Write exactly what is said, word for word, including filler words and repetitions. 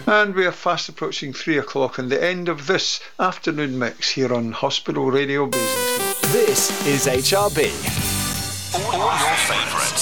And we are fast approaching three o'clock and the end of this afternoon mix here on Hospital Radio Basingstoke. This is H R B. All your favourites.